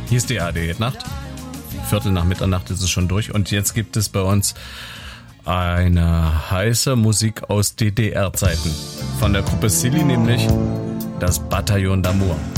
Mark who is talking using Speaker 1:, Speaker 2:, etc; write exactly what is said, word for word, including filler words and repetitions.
Speaker 1: Hier ist die A R D Nacht. Viertel nach Mitternacht ist es schon durch. Und jetzt gibt es bei uns eine heiße Musik aus D D R-Zeiten. Von der Gruppe Silly, nämlich das Bataillon d'Amour.